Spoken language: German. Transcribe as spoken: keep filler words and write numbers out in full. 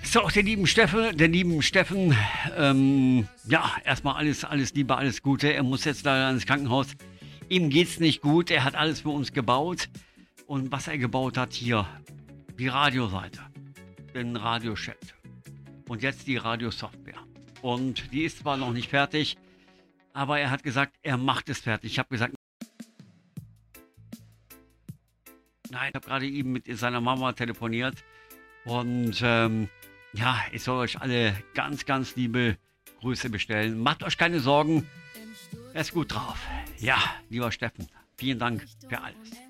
So, der lieben Steffen, der lieben Steffen, ähm, ja, erstmal alles, alles Liebe, alles Gute. Er muss jetzt leider ins Krankenhaus. Ihm geht's nicht gut. Er hat alles für uns gebaut. Und was er gebaut hat hier, die Radioseite, den Radiochat und jetzt die Radiosoftware. Und die ist zwar noch nicht fertig, aber er hat gesagt, er macht es fertig. Ich habe gesagt, nein, ich habe gerade eben mit seiner Mama telefoniert. Und ähm, ja, ich soll euch alle ganz, ganz liebe Grüße bestellen. Macht euch keine Sorgen, er ist gut drauf. Ja, lieber Steffen, vielen Dank für alles.